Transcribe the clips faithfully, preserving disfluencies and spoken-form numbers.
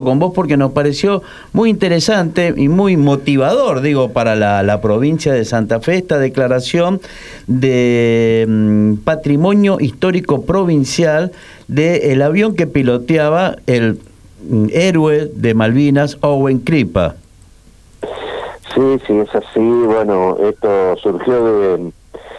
con vos porque nos pareció muy interesante y muy motivador, digo, para la, la provincia de Santa Fe, esta declaración de mm, patrimonio histórico provincial del avión que piloteaba el mm, héroe de Malvinas, Owen Crippa. Sí, sí, es así. Bueno, esto surgió de,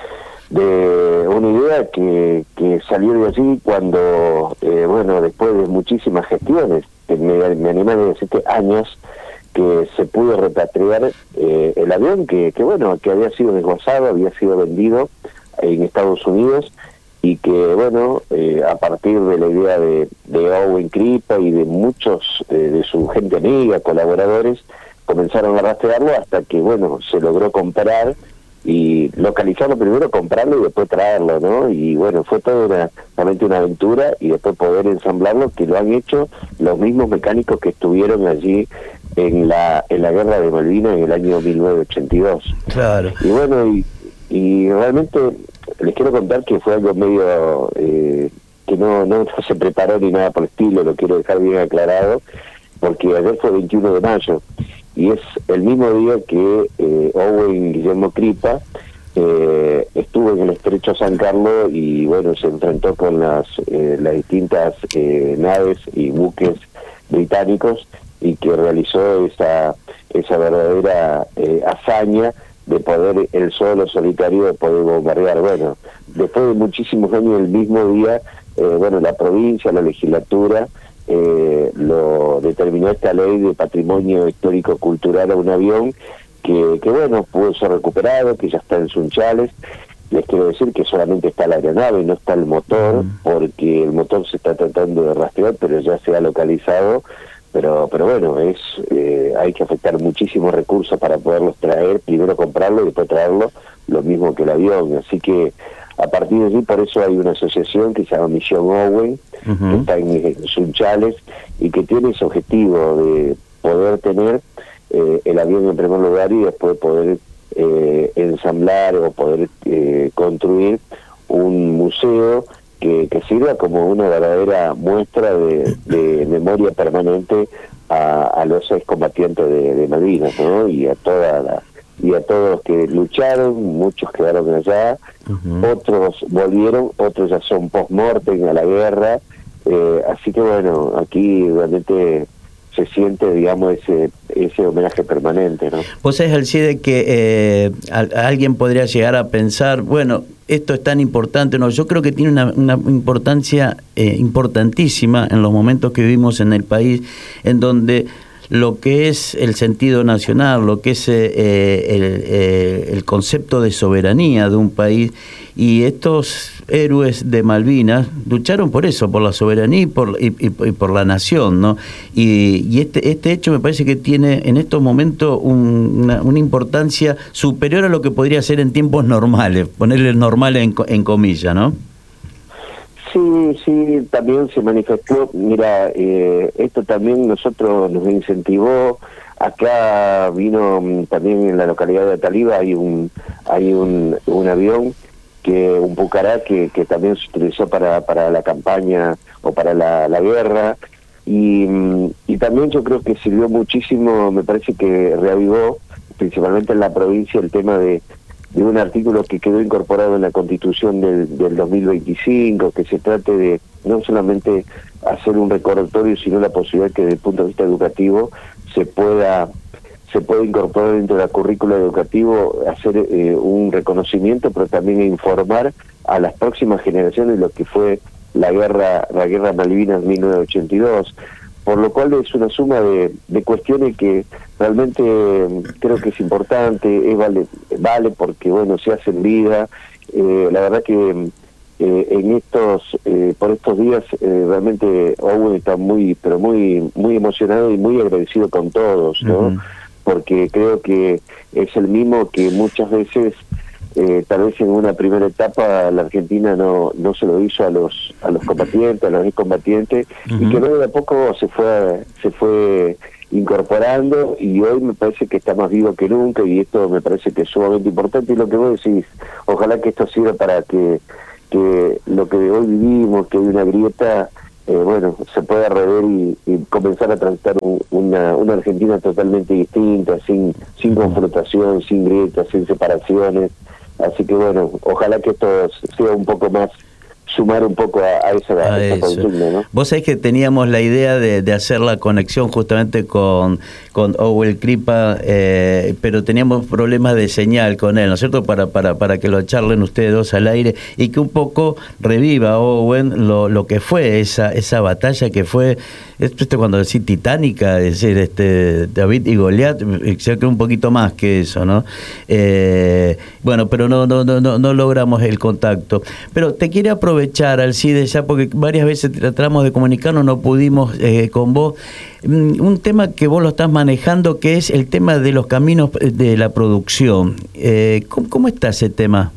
de una idea que, que salió de allí cuando, eh, bueno, después de muchísimas gestiones, que me, me animé de siete años, que se pudo repatriar eh, el avión que, que, bueno, que había sido desguazado, había sido vendido en Estados Unidos, y que, bueno, eh, a partir de la idea de, de Owen Crippa y de muchos eh, de su gente amiga, colaboradores, comenzaron a rastrearlo hasta que, bueno, se logró comprar y localizarlo primero, comprarlo y después traerlo, ¿no? Y bueno, fue toda una, realmente una aventura, y después poder ensamblarlo, que lo han hecho los mismos mecánicos que estuvieron allí en la en la guerra de Malvinas en el año mil novecientos ochenta y dos. Claro. Y bueno, y, y realmente les quiero contar que fue algo medio eh, que no, no, no se preparó ni nada por el estilo, lo quiero dejar bien aclarado, porque ayer fue veintiuno de mayo, y es el mismo día que eh, Owen Guillermo Crippa eh, estuvo en el estrecho San Carlos y, bueno, se enfrentó con las, eh, las distintas eh, naves y buques británicos, y que realizó esa esa verdadera eh, hazaña de poder, el solo solitario, de poder bombardear. Bueno, después de muchísimos años, el mismo día, eh, bueno, la provincia, la legislatura, eh, lo determinó esta ley de patrimonio histórico cultural a un avión que, que bueno, pudo ser recuperado, que ya está en Sunchales. Les quiero decir que solamente está la aeronave, no está el motor, porque el motor se está tratando de rastrear, pero ya se ha localizado. Pero pero bueno, es eh, hay que afectar muchísimos recursos para poderlos traer, primero comprarlo y después traerlo, lo mismo que el avión. Así que a partir de allí, por eso hay una asociación que se llama Misión Owen, uh-huh, que está en, en Sunchales, y que tiene ese objetivo de poder tener eh, el avión en primer lugar, y después poder eh, ensamblar o poder eh, construir un museo que, que sirva como una verdadera muestra de, de memoria permanente a, a los excombatientes de, de Malvinas, ¿no? Y a toda la, y a todos los que lucharon. Muchos quedaron allá, uh-huh, otros volvieron, otros ya son post-mortem a la guerra, eh, así que bueno, aquí realmente se siente, digamos, ese ese homenaje permanente, ¿no? Vos sabés, Alcide, que eh, a, a alguien podría llegar a pensar, bueno, esto es tan importante. No, yo creo que tiene una, una importancia eh, importantísima en los momentos que vivimos en el país, en donde lo que es el sentido nacional, lo que es eh, el, eh, el concepto de soberanía de un país, y estos héroes de Malvinas lucharon por eso, por la soberanía y por, y, y, y por la nación, ¿no? Y, y este, este hecho me parece que tiene en estos momentos un, una, una importancia superior a lo que podría ser en tiempos normales, ponerle normal en, en comillas, ¿no? Sí, sí, también se manifestó. Mira, eh, esto también nosotros nos incentivó. Acá vino también en la localidad de Ataliba, hay un hay un, un avión, que un Pucará, que, que también se utilizó para, para la campaña o para la, la guerra, y, y también yo creo que sirvió muchísimo, me parece que reavivó, principalmente en la provincia, el tema de de un artículo que quedó incorporado en la Constitución del, del dos mil veinticinco, que se trate de no solamente hacer un recordatorio, sino la posibilidad que desde el punto de vista educativo se pueda se pueda incorporar dentro de la currícula educativo, hacer eh, un reconocimiento, pero también informar a las próximas generaciones lo que fue la guerra la guerra Malvinas mil novecientos ochenta y dos. Por lo cual es una suma de, de cuestiones que realmente creo que es importante, es vale, vale porque, bueno, se hace en vida. Eh, la verdad que eh, en estos, eh, por estos días, eh, realmente Owen está muy, pero muy, muy emocionado y muy agradecido con todos, ¿no? Uh-huh. Porque creo que es el mismo que muchas veces, Eh, tal vez en una primera etapa la Argentina no no se lo hizo a los a los combatientes, a los excombatientes, uh-huh, y que luego de a poco se fue se fue incorporando, y hoy me parece que está más vivo que nunca, y esto me parece que es sumamente importante. Y lo que vos decís, ojalá que esto sirva para que que lo que hoy vivimos, que hay una grieta eh, bueno, se pueda rever y, y comenzar a transitar un, una, una Argentina totalmente distinta, sin, sin confrontación, sin grietas, sin separaciones. Así que bueno, ojalá que esto sea un poco más, sumar un poco a, a esa, a a esa eso. consigna, ¿no? Vos sabés que teníamos la idea de, de hacer la conexión justamente con, con Owen Kripa, eh, pero teníamos problemas de señal con él, ¿no es cierto? Para, para, para que lo charlen ustedes dos al aire y que un poco reviva Owen lo, lo que fue esa, esa batalla que fue, esto, esto cuando decís titánica, es decir, este, David y Goliat, sé que un poquito más que eso, ¿no? Eh, bueno, pero no, no, no, no, no logramos el contacto. Pero te quiero aprovechar aprovechar, Alcides, ya porque varias veces tratamos de comunicarnos, no pudimos eh, con vos. Un tema que vos lo estás manejando, que es el tema de los caminos de la producción. Eh, ¿cómo, ¿Cómo está ese tema?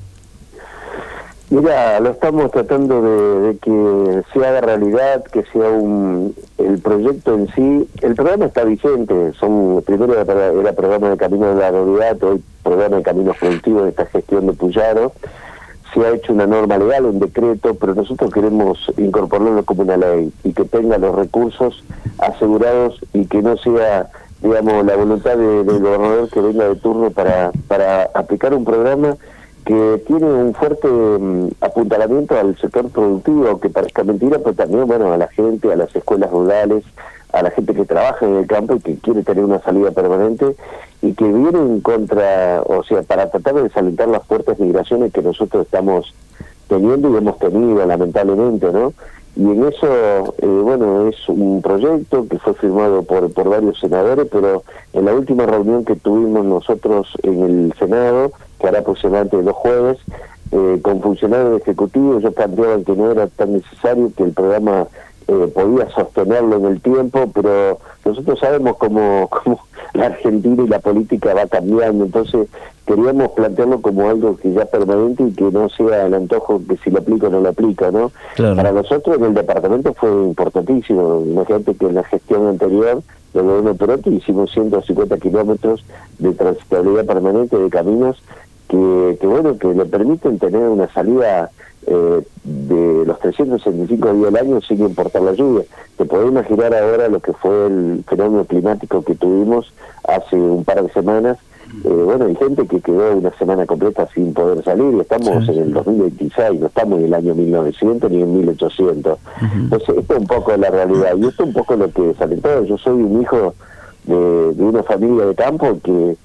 Mira, lo estamos tratando de, de que se haga realidad, que sea un el proyecto en sí. El programa está vigente, son primero era, era programa de Caminos de la Realidad, hoy programa de Caminos Productivos de esta gestión de Puyaro. Se ha hecho una norma legal, un decreto, pero nosotros queremos incorporarlo como una ley y que tenga los recursos asegurados y que no sea, digamos, la voluntad de, del gobernador que venga de turno para, para aplicar un programa que tiene un fuerte um, apuntalamiento al sector productivo, aunque parezca mentira, pero también, bueno, a la gente, a las escuelas rurales, a la gente que trabaja en el campo y que quiere tener una salida permanente y que viene en contra, o sea, para tratar de desalentar las fuertes migraciones que nosotros estamos teniendo y hemos tenido, lamentablemente, ¿no? Y en eso, eh, bueno, es un proyecto que fue firmado por, por varios senadores, pero en la última reunión que tuvimos nosotros en el Senado, que hará aproximadamente dos jueves, eh, con funcionarios ejecutivos, ellos planteaban que no era tan necesario, que el programa eh, podía sostenerlo en el tiempo, pero nosotros sabemos cómo, cómo la Argentina y la política va cambiando, entonces queríamos plantearlo como algo que ya permanente y que no sea el antojo que si lo aplica o no lo aplica, ¿no? Claro. Para nosotros en el departamento fue importantísimo. Imagínate que en la gestión anterior del gobierno Perotti hicimos ciento cincuenta kilómetros de transitabilidad permanente de caminos que, que bueno, que le permiten tener una salida eh, de los trescientos sesenta y cinco días del año sin importar la lluvia. Te podés imaginar ahora lo que fue el fenómeno climático que tuvimos hace un par de semanas. Eh, bueno, hay gente que quedó una semana completa sin poder salir y estamos sí, en el dos mil veintiséis, no estamos en el año mil novecientos ni en mil ochocientos. Uh-huh. Entonces, esto es un poco la realidad y esto es un poco lo que desalentó. Yo soy un hijo de, de una familia de campo que,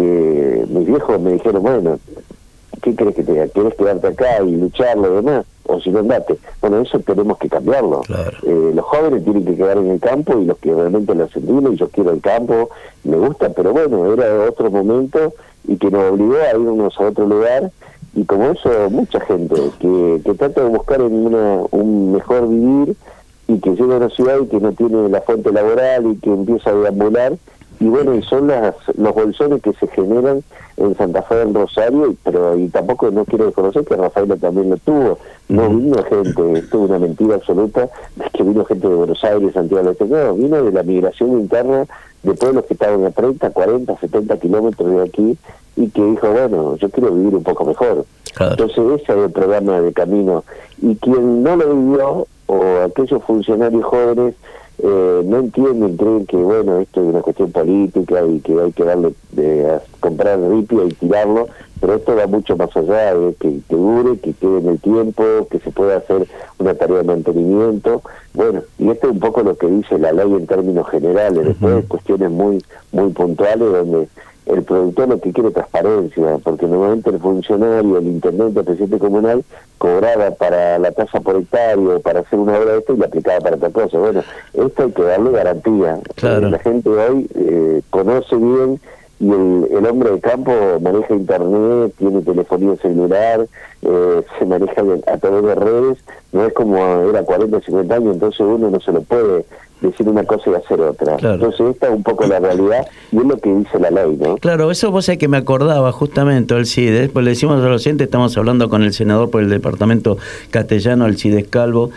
que mis viejos me dijeron, bueno, ¿qué crees que te diga? ¿Querés quedarte acá y luchar lo demás? O si no, andate. Bueno, eso tenemos que cambiarlo. Claro. Eh, los jóvenes tienen que quedar en el campo y los que realmente lo sentimos, y yo quiero el campo, me gusta, pero bueno, era otro momento y que nos obligó a irnos a otro lugar. Y como eso, mucha gente que, que trata de buscar en una, un mejor vivir y que llega a una ciudad y que no tiene la fuente laboral y que empieza a deambular. Y bueno, y son las, los bolsones que se generan en Santa Fe, en Rosario, pero y tampoco no quiero desconocer que Rafaela también lo tuvo. No vino gente, esto es una mentira absoluta, es que vino gente de Buenos Aires, Santiago del Estero, no, vino de la migración interna de pueblos que estaban a treinta, cuarenta, setenta kilómetros de aquí y que dijo, bueno, yo quiero vivir un poco mejor. Claro. Entonces ese es el programa de Camino. Y quien no lo vivió, o aquellos funcionarios jóvenes, Eh, no entienden, creen que bueno, esto es una cuestión política y que hay que darle de, a comprar ripio y tirarlo, pero esto va mucho más allá, de que, que dure, que quede en el tiempo, que se pueda hacer una tarea de mantenimiento. Bueno, y esto es un poco lo que dice la ley en términos generales. Después uh-huh. cuestiones muy muy puntuales donde el productor lo que quiere es transparencia, porque normalmente el funcionario, el intendente, el presidente comunal, cobraba para la tasa por hectárea, para hacer una obra de esto y la aplicaba para otra cosa. Bueno, esto hay que darle garantía. Claro. Eh, la gente hoy eh, conoce bien y el, el hombre de campo maneja internet, tiene telefonía celular, eh, se maneja a través de redes, no es como era cuarenta o cincuenta años, entonces uno no se lo puede decir una cosa y hacer otra. Claro. Entonces esta es un poco la realidad y es lo que dice la ley, ¿no? Claro, eso vos sabés que me acordaba justamente, Alcides, pues le decimos a los oyentes, estamos hablando con el senador por el departamento castellano, Alcides Calvo,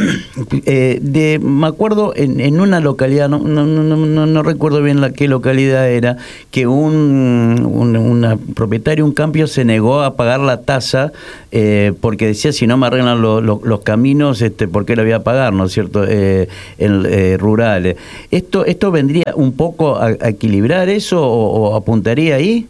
eh, de, me acuerdo en, en una localidad, no, no, no, no, no recuerdo bien la qué localidad era, que un, un una propietario, un campio se negó a pagar la tasa eh, porque decía, si no me arreglan lo, lo, los caminos, este, ¿por qué le voy a pagar, no es cierto? Eh, en, eh, rurales. ¿Esto esto vendría un poco a, a equilibrar eso o, o apuntaría ahí?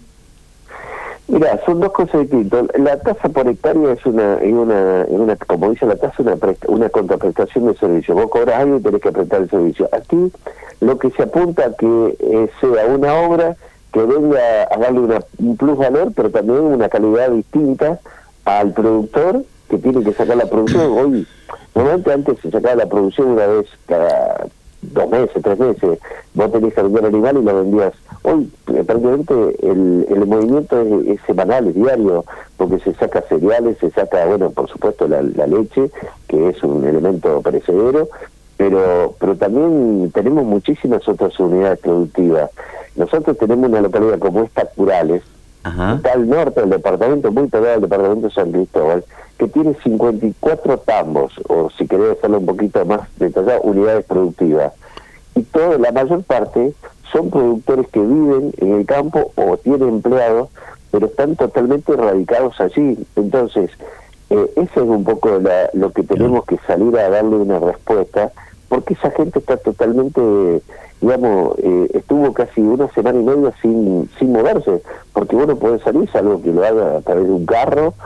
Mira, son dos cosas distintas. La tasa por hectárea es una, es una, es una como dice la tasa, una, presta, una contraprestación de servicio. Vos cobras algo y tenés que prestar el servicio. Aquí lo que se apunta a que eh, sea una obra que venga a darle una, un plus valor, pero también una calidad distinta al productor que tiene que sacar la producción. Hoy, normalmente antes se sacaba la producción una vez cada dos meses, tres meses, vos tenés que vender animal y lo vendías. Hoy prácticamente el, el movimiento es, es semanal, es diario, porque se saca cereales, se saca, bueno, por supuesto la, la leche, que es un elemento perecedero, pero pero también tenemos muchísimas otras unidades productivas. Nosotros tenemos una localidad como esta, Curales, Ajá. está al norte del departamento, muy pegado al departamento de San Cristóbal, que tiene cincuenta y cuatro tambos, o si querés hacerlo un poquito más detallado, unidades productivas. Y toda la mayor parte son productores que viven en el campo o tienen empleados, pero están totalmente radicados allí. Entonces, eh, eso es un poco la, lo que tenemos que salir a darle una respuesta, porque esa gente está totalmente, digamos, eh, estuvo casi una semana y media sin sin moverse, porque vos no podés salir, salvo que lo haga a través de un carro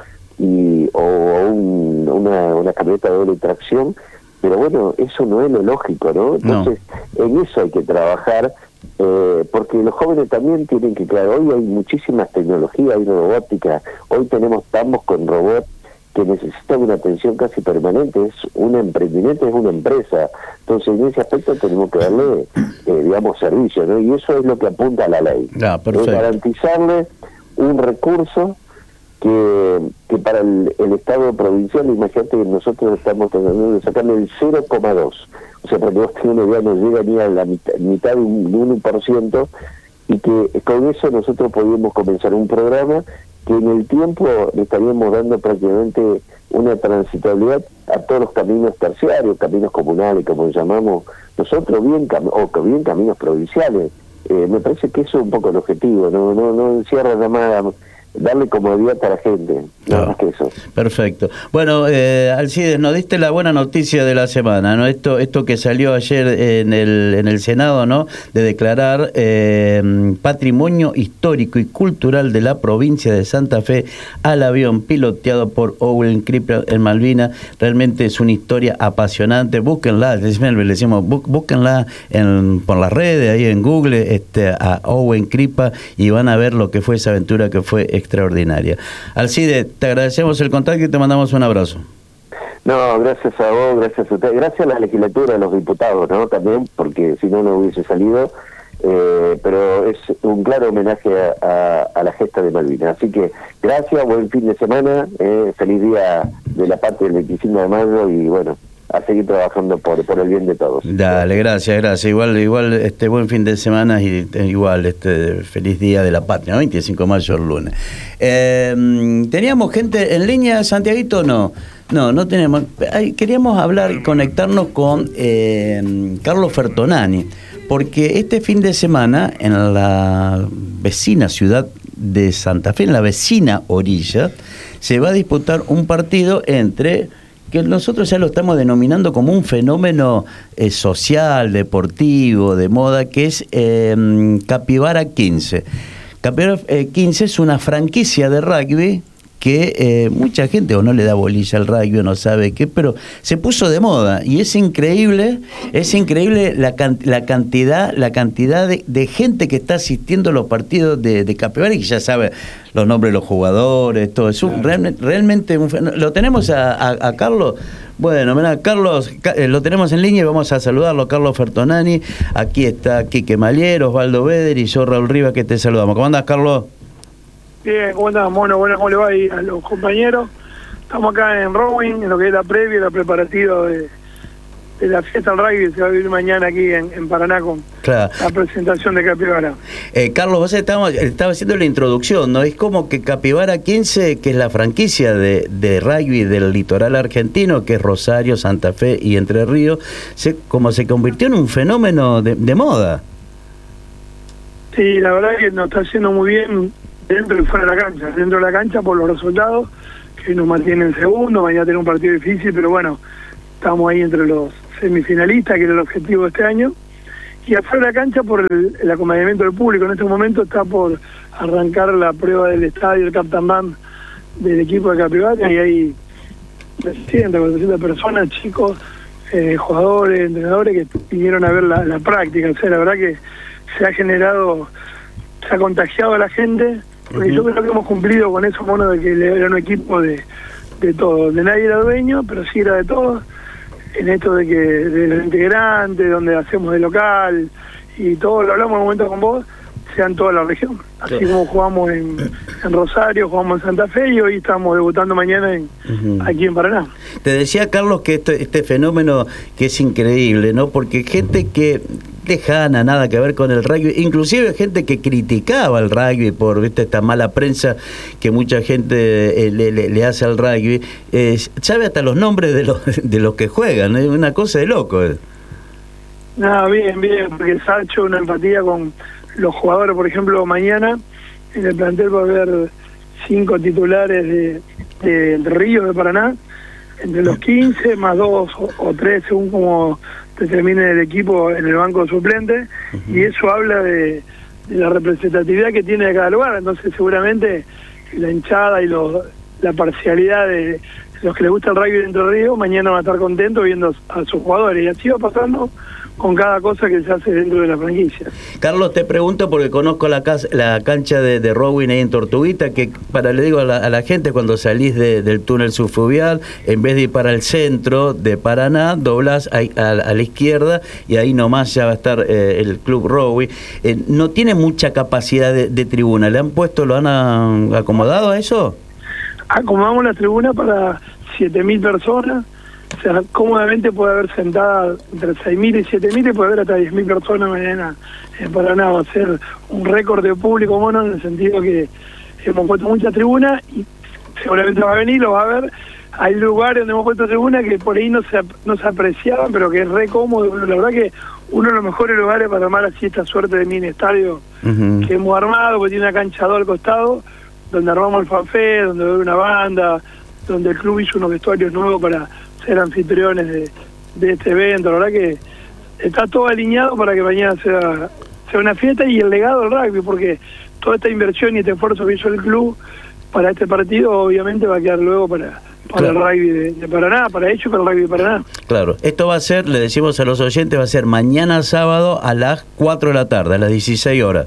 y o un, una, una camioneta de doble tracción, pero bueno, eso no es lo lógico, ¿no? Entonces, no. En eso hay que trabajar, eh, porque los jóvenes también tienen que, claro, hoy hay muchísimas tecnologías, hay robótica, hoy tenemos tambos con robots que necesitan una atención casi permanente, es un emprendimiento, es una empresa, entonces en ese aspecto tenemos que darle, eh, digamos, servicio, ¿no? Y eso es lo que apunta a la ley, ah, es garantizarle un recurso que, que para el, el Estado provincial, imagínate que nosotros estamos tratando de sacarle el cero coma dos, o sea, para que vos tengas una idea, no llega ni a la mitad, mitad de un uno por ciento, y que con eso nosotros podríamos comenzar un programa que en el tiempo le estaríamos dando prácticamente una transitabilidad a todos los caminos terciarios, caminos comunales, como llamamos nosotros, bien cam o bien caminos provinciales. Eh, me parece que eso es un poco el objetivo, no no no encierra nada más darle comodidad a la gente, nada más que eso. Perfecto. Bueno, eh, Alcides, nos diste la buena noticia de la semana, ¿no? Esto esto que salió ayer en el en el Senado, ¿no? De declarar eh, patrimonio histórico y cultural de la provincia de Santa Fe al avión piloteado por Owen Cripper en Malvinas. Realmente es una historia apasionante. Búsquenla, le decimos, bú, búsquenla en, por las redes, ahí en Google, este, a Owen Cripper, y van a ver lo que fue esa aventura que fue extraordinaria. Alcides, te agradecemos el contacto y te mandamos un abrazo. No, gracias a vos, gracias a usted, gracias a la legislatura, a los diputados, ¿no? También, porque si no, no hubiese salido, eh, pero es un claro homenaje a, a, a la gesta de Malvinas. Así que gracias, buen fin de semana, eh, feliz día de la patria el veinticinco de mayo y bueno, a seguir trabajando por por el bien de todos. Dale, gracias, gracias. Igual, igual, este buen fin de semana y igual, este feliz día de la patria, ¿no? veinticinco de mayo, el lunes. Eh, ¿Teníamos gente en línea, Santiaguito? No, no, no tenemos. Queríamos hablar y conectarnos con eh, Carlos Fertonani, porque este fin de semana en la vecina ciudad de Santa Fe, en la vecina orilla, se va a disputar un partido entre, que nosotros ya lo estamos denominando como un fenómeno eh, social, deportivo, de moda, que es eh, Capibara quince. Capibara eh, quince es una franquicia de rugby que eh, mucha gente o no le da bolilla al rugby o no sabe qué, pero se puso de moda y es increíble, es increíble la, can, la cantidad, la cantidad de, de gente que está asistiendo a los partidos de, de Capibara y que ya sabe los nombres de los jugadores, todo eso. Claro. Realmente, realmente un, lo tenemos a, a, a Carlos. Bueno, mira, Carlos, eh, lo tenemos en línea y vamos a saludarlo, Carlos Fertonani. Aquí está Quique Malier, Osvaldo Beder y yo, Raúl Rivas, que te saludamos. ¿Cómo andás, Carlos? Bien, ¿cómo andás, Mono? Bueno, ¿cómo le va ahí a los compañeros? Estamos acá en Rowing, en lo que es la previa, la preparativa de, de la fiesta del rugby que se va a vivir mañana aquí en, en Paraná con claro. la presentación de Capibara. Eh, Carlos, vos estabas estaba haciendo la introducción, ¿no? Es como que Capibara quince, que es la franquicia de, de rugby del litoral argentino, que es Rosario, Santa Fe y Entre Ríos, se, como se convirtió en un fenómeno de, de moda. Sí, la verdad que nos está haciendo muy bien dentro y fuera de la cancha. Dentro de la cancha por los resultados, que nos mantienen segundo, mañana tenemos un partido difícil, pero bueno, estamos ahí entre los semifinalistas, que era el objetivo de este año. Y afuera de la cancha por el, el acompañamiento del público. En este momento está por arrancar la prueba del estadio, el Captain Band del equipo de Capibara, y hay trescientas, cuatrocientas personas, chicos, eh, jugadores, entrenadores que vinieron a ver la, la práctica. O sea, la verdad que se ha generado, se ha contagiado a la gente, porque uh-huh. yo creo que hemos cumplido con eso, mono, de que era un equipo de, de todos, de nadie era dueño, pero sí era de todos, en esto de que de los integrantes, donde hacemos de local, y todo lo hablamos en un momento con vos, sea en toda la región. Así como jugamos en, en Rosario, jugamos en Santa Fe, y hoy estamos debutando mañana en, uh-huh. aquí en Paraná. Te decía, Carlos, que este, este fenómeno que es increíble, ¿no? Porque gente que lejana, nada que ver con el rugby, inclusive gente que criticaba el rugby por, ¿viste?, esta mala prensa que mucha gente eh, le, le, le hace al rugby, eh, sabe hasta los nombres de los, de los que juegan, es ¿eh? Una cosa de loco. ¿eh? No, bien, bien, porque se ha hecho una empatía con los jugadores. Por ejemplo, mañana en el plantel va a haber cinco titulares de, de, de Río, de Paraná, entre los quince, más dos o, o tres, según como determine el equipo en el banco suplente, uh-huh. y eso habla de, de la representatividad que tiene de cada lugar. Entonces seguramente la hinchada y los, la parcialidad de los que les gusta el rugby dentro de Río mañana van a estar contentos viendo a sus jugadores, y así va pasando con cada cosa que se hace dentro de la franquicia. Carlos, te pregunto porque conozco la, casa, la cancha de, de rowing ahí en Tortuguita, que para le digo a la, a la gente, cuando salís de, del túnel subfluvial, en vez de ir para el centro de Paraná, doblás a, a, a la izquierda y ahí nomás ya va a estar eh, el club rowing. Eh, no tiene mucha capacidad de, de tribuna, ¿le han puesto, lo han a, acomodado a eso? Acomodamos la tribuna para siete mil personas. O sea, cómodamente puede haber sentada entre seis mil y siete mil, y puede haber hasta diez mil personas mañana en Paraná. Va a ser un récord de público, mono, en el sentido que hemos puesto mucha tribuna y seguramente va a venir, lo va a ver. Hay lugares donde hemos puesto tribuna que por ahí no se no se apreciaban, pero que es re cómodo. La verdad que uno de los mejores lugares para armar así esta suerte de mini estadio uh-huh. que hemos armado, porque tiene una cancha dos al costado, donde armamos el fanfare, donde hay una banda, donde el club hizo unos vestuarios nuevos para ser anfitriones de, de este evento. La verdad que está todo alineado para que mañana sea, sea una fiesta, y el legado del rugby, porque toda esta inversión y este esfuerzo que hizo el club para este partido obviamente va a quedar luego para, para claro. el rugby de, de Paraná, para ellos y para el rugby de Paraná. Claro, esto va a ser, le decimos a los oyentes, va a ser mañana sábado a las cuatro de la tarde, a las dieciséis horas.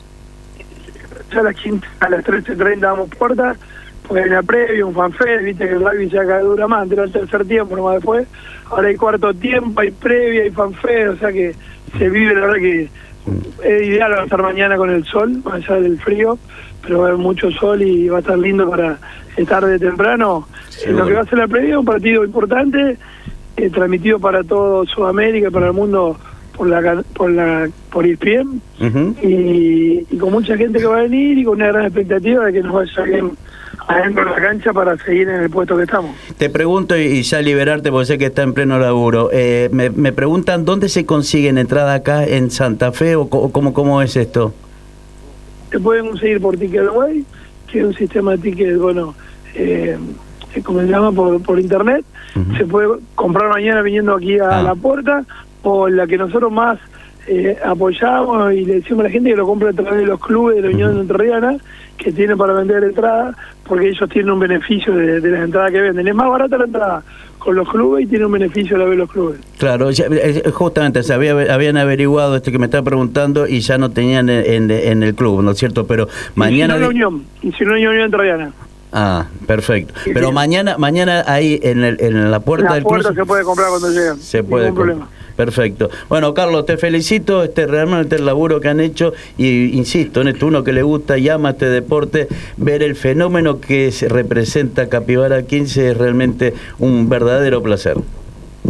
Ya a las, a las trece treinta damos puerta, pues en la previa, un fanfare, viste que el rugby ya cada dura más, antes era el tercer tiempo, nomás después, ahora hay cuarto tiempo, hay previa, hay fanfare, o sea que se vive, la verdad que es ideal, va a estar mañana con el sol, más allá del frío, pero va a haber mucho sol y va a estar lindo para estar de temprano. En lo que va a ser la previa, un partido importante, eh, transmitido para todo Sudamérica y para el mundo por la por la por E S P N, uh-huh. y, y con mucha gente que va a venir y con una gran expectativa de que nos vaya bien adentro de la cancha para seguir en el puesto que estamos. Te pregunto, y ya liberarte porque sé que está en pleno laburo, eh, me, me preguntan dónde se consiguen entrada acá en Santa Fe, o cómo, cómo es esto. Te pueden conseguir por Ticketway, que es un sistema de tickets, bueno, eh, como se llama, por, por internet. Uh-huh. Se puede comprar mañana viniendo aquí a ah. la puerta, o la que nosotros más eh, apoyamos y le decimos a la gente que lo compre a través de los clubes de la Unión uh-huh. Entrerriana, que tienen para vender entradas, porque ellos tienen un beneficio de, de las entradas que venden. Es más barata la entrada con los clubes y tiene un beneficio la de los clubes. Claro, ya, justamente se había, habían averiguado este que me está preguntando y ya no tenían en, en, en el club, ¿no es cierto? Pero mañana... Y si no la Unión, y si no la Unión Entrerriana. Ah, perfecto. Sí, pero sí. mañana mañana ahí en, el, en la puerta la del club... La puerta se puede comprar cuando llegan. Se puede comprar. Problema. Perfecto. Bueno, Carlos, te felicito, este realmente el laburo que han hecho, y insisto en esto, uno que le gusta y ama este deporte, ver el fenómeno que se representa Capibara quince es realmente un verdadero placer.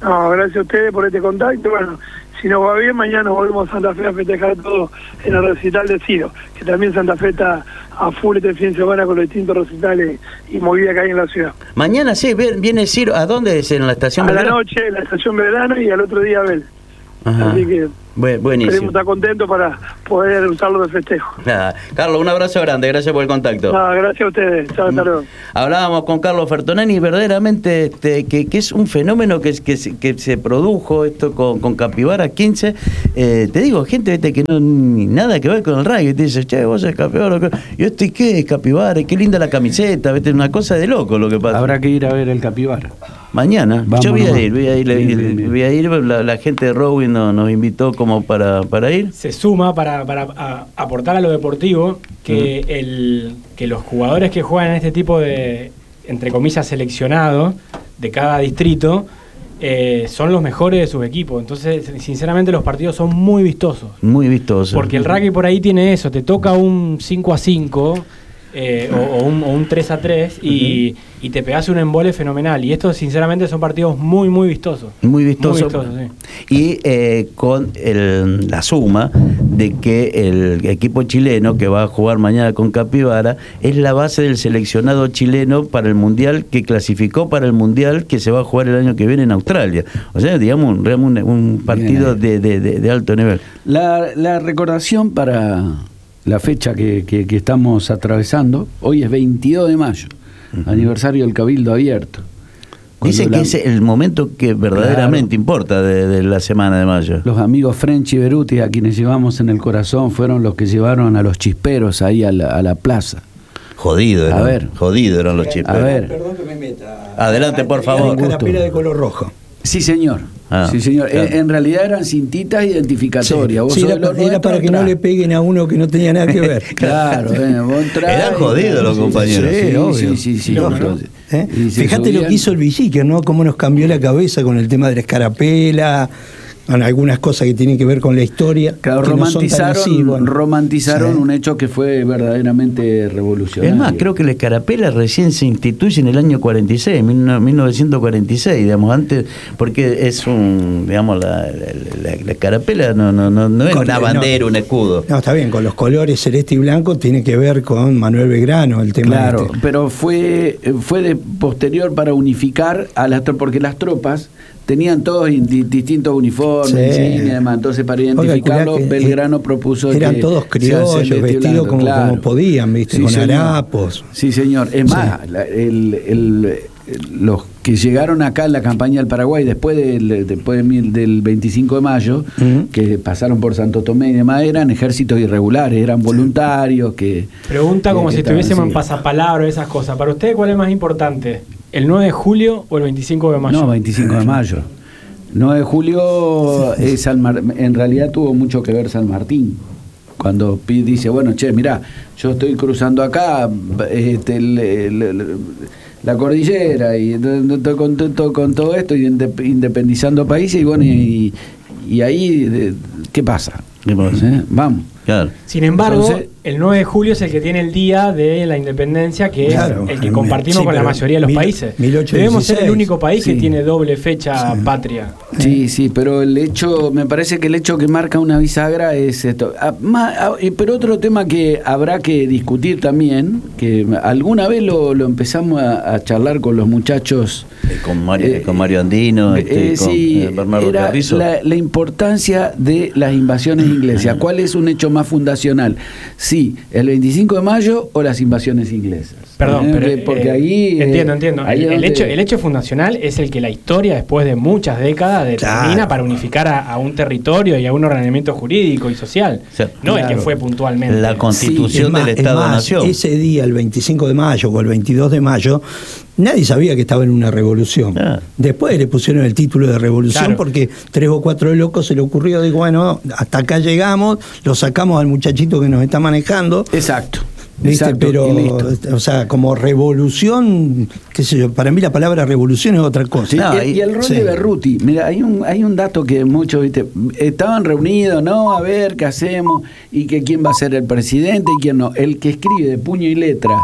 No, gracias a ustedes por este contacto. Bueno, si nos va bien, mañana volvemos a Santa Fe a festejar todo en el recital de Ciro, que también Santa Fe está a full este fin de semana con los distintos recitales y movida que hay en la ciudad. Mañana sí, viene Ciro. ¿A dónde es? ¿En la estación A la Belgrano? noche, en la estación Belgrano, y al otro día Abel. Ajá. Así que Bu- buenísimo. queremos estar contentos para poder usarlo de festejo. Nada. Carlos, un abrazo grande, gracias por el contacto. No, gracias a ustedes. Chao, hasta luego. Hablábamos con Carlos Fertonani, verdaderamente este, que, que es un fenómeno que, que, se- que se produjo esto con, con Capibara quince. Eh, te digo, gente ¿viste? Que no ni nada que ver con el rugby, te dice, che, vos sos Capibara. ¿Qué? Yo estoy, ¿qué es Capibara? Qué linda la camiseta, ¿viste? Una cosa de loco lo que pasa. Habrá que ir a ver el Capibara. Mañana, Vamos yo voy a nomás. ir, voy a ir, Bien, bien, bien. voy a ir, la, la gente de Rowing no- nos invitó como para, para ir. Se suma para, para a- aportar a lo deportivo que, el, que los jugadores que juegan en este tipo de, entre comillas, seleccionado de cada distrito, eh, son los mejores de sus equipos. Entonces, sinceramente, los partidos son muy vistosos. Muy vistoso. Porque el rugby por ahí tiene eso, te toca un cinco a cinco eh, o, o, un, o un tres a tres y, uh-huh. y te pegas un embole fenomenal. Y estos, sinceramente, son partidos muy, muy vistosos. Muy vistoso. Muy vistosos, sí. Y eh, con el, la suma de que el equipo chileno que va a jugar mañana con Capibara es la base del seleccionado chileno para el Mundial, que clasificó para el Mundial que se va a jugar el año que viene en Australia. O sea, digamos, un, un, un partido de, de, de, de alto nivel. La, la recordación para la fecha que, que, que estamos atravesando, hoy es veintidós de mayo, uh-huh. aniversario del Cabildo Abierto. Dice que la... es el momento que verdaderamente claro. importa de, de la semana de mayo. Los amigos French y Beruti, a quienes llevamos en el corazón, fueron los que llevaron a los chisperos ahí a la, a la plaza. Jodido, a ver. Jodido eran los chisperos. A ver. Perdón que me meta. Adelante, por favor. Una carapela de color rojo. Sí, señor. Ah, sí, señor. claro. En, en realidad eran cintitas identificatorias. Sí, sí, era, era para que no le peguen a uno que no tenía nada que ver. Claro, eh, vos entrás, eran jodidos los compañeros. Sí, sí, obvio. sí, sí, sí, no, no, no. ¿Eh? Fíjate subían... lo que hizo el Villique, ¿no? Cómo nos cambió la cabeza con el tema de la escarapela, con algunas cosas que tienen que ver con la historia. Claro, que romantizaron, no así, bueno. romantizaron sí. un hecho que fue verdaderamente revolucionario. Es más, creo que la escarapela recién se instituye en el año cuarenta y seis, mil novecientos cuarenta y seis, digamos, antes, porque es un, digamos, la, la, la escarapela no, no, no, no es con, una bandera, no, un escudo. No, está bien, con los colores celeste y blanco tiene que ver con Manuel Belgrano, el tema. Claro, este. pero fue, fue de posterior para unificar a las tropas, porque las tropas tenían todos distintos uniformes, sí. y demás. Entonces, para identificarlo, Oiga, Belgrano propuso eran que todos criollos, vestidos como, claro. como podían, ¿viste? Sí, con señor. harapos. Sí, señor. Es más, sí. la, el, el, el, los que llegaron acá en la campaña del Paraguay, después del, después del veinticinco de mayo, uh-huh. que pasaron por Santo Tomé y demás, eran ejércitos irregulares, eran voluntarios que... Pregunta como que si estuviésemos sí. en pasapalabra, esas cosas. ¿Para usted cuál es más importante? ¿El nueve de julio o el veinticinco de mayo? No, veinticinco de mayo. nueve de julio es San Mar... en realidad tuvo mucho que ver San Martín. Cuando dice, bueno, che, mirá, yo estoy cruzando acá este, el, el, el, la cordillera y estoy contento con todo esto y independizando países y bueno, y, y ahí, ¿qué pasa? ¿Qué pasa? ¿Eh? Vamos. Claro. Sin embargo, Entonces, el nueve de julio es el que tiene el día de la independencia, que claro, es el que compartimos sí, con la mayoría de los mil, países. mil ochocientos dieciséis. Debemos ser el único país sí. que tiene doble fecha sí. patria. Sí, sí, pero el hecho, me parece que el hecho que marca una bisagra es esto. Ah, más, ah, pero otro tema que habrá que discutir también, que alguna vez lo, lo empezamos a, a charlar con los muchachos. Eh, con, Mario, eh, con Mario Andino, este, eh, con sí, eh, Bernardo era Carrizo. La, la importancia de las invasiones inglesas. ¿Cuál es un hecho más fundacional? Sí, el veinticinco de mayo o las invasiones inglesas. Perdón, ¿Eh? pero porque eh, ahí entiendo, entiendo. Ahí el, donde... el hecho, el hecho fundacional es el que la historia, después de muchas décadas, determina claro. para unificar a, a un territorio y a un ordenamiento jurídico y social. O sea, no claro. el que fue puntualmente. La Constitución sí, del Estado-Nación. Ese día, el veinticinco de mayo o el veintidós de mayo, nadie sabía que estaba en una revolución. Ah. Después le pusieron el título de revolución claro. porque tres o cuatro locos se le ocurrió, digo, bueno, hasta acá llegamos, lo sacamos al muchachito que nos está manejando. Exacto. ¿Viste? Exacto, pero, o sea, como revolución, qué sé yo, para mí la palabra revolución es otra cosa. Sí, no, y, y el rol sí. de Berruti, mira, hay un hay un dato que muchos, viste, estaban reunidos, no, a ver qué hacemos y que quién va a ser el presidente y quién no. El que escribe de puño y letra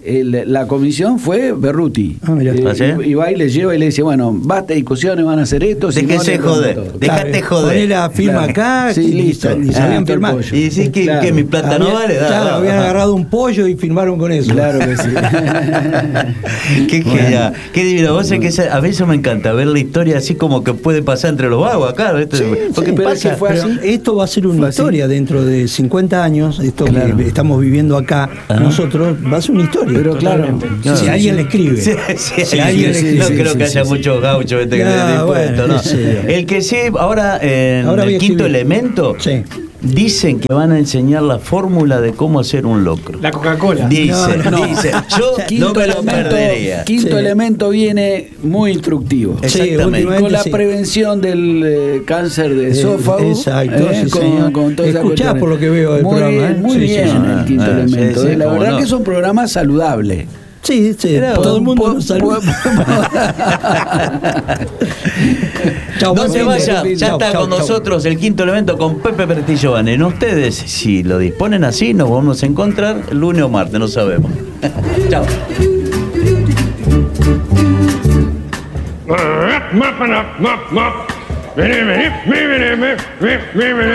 el- la comisión fue Berruti. Ah, mirá. Eh, ¿Ah, sí? y, y va y le lleva y le dice, bueno, basta discusiones, van a hacer esto. si no, Déjese le joder. tomo todo. Dejate Claro, joder. poné la firma Claro. acá Sí, y listo. Y Ah, sabían todo el firmar. pollo. Y decís que, Claro. que mi plata no Había- vale. da, claro, da, habían da. agarrado un pollo y firmaron con eso. Claro que sí. Qué genial, qué divino. Vos sabés que esa- a veces me encanta ver la historia así como que puede pasar entre los vagos acá. ¿viste? Porque pero es pasa. que fue Pero así. esto va a ser una Fue así. historia dentro de cincuenta años, esto Claro. que estamos viviendo acá, Ajá. nosotros, va a ser una historia. Pero claro. Si Sí, alguien sí. le escribe. Sí, sí, Si alguien sí, le sí, escribe. no sí, creo sí, que haya sí, muchos gauchos este, que Ya, le den bueno, impuesto, ¿no? qué sé yo. El que sí, ahora en Ahora voy el a quinto escribir. elemento, Sí. dicen que van a enseñar la fórmula de cómo hacer un locro. La Coca-Cola. Dice, No, no. dice. Yo Quinto no me lo elemento, perdería. quinto Sí. elemento viene muy instructivo. Es- Sí, Exactamente. últimamente Con la sí. prevención del eh, cáncer de esófago. Eh, exacto, eh, sí, con, señor. con todas esas Escuchás cuestiones. por lo que veo del muy programa, Bien, ¿eh? muy Sí, sí, bien sí. el quinto Ah, elemento. sí, sí, eh. La cómo verdad no. que es un programa saludable. Sí, sí, Mirá, todo el mundo po- nos saluda. Chau, No buen se fin de- vaya, ya Chau, está chau, con chau. nosotros el quinto elemento con Pepe Pertillo En ustedes, si lo disponen así, nos vamos a encontrar el lunes o martes, no sabemos. Chao. Mop, mop, mop, mop, mop. Vení, vení, vení, vení, vení, vení, vení.